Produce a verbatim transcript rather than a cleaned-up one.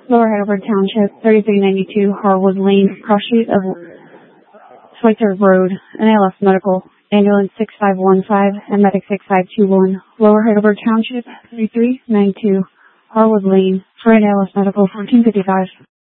Lower Heidelberg Township, thirty-three ninety-two Harwood Lane, cross street of Schweitzer Road, N A L S Medical, ambulance six five one five and medic six five two one. Lower Heidelberg Township, thirty-three ninety-two Harwood Lane, for N A L S Medical, fourteen fifty-five.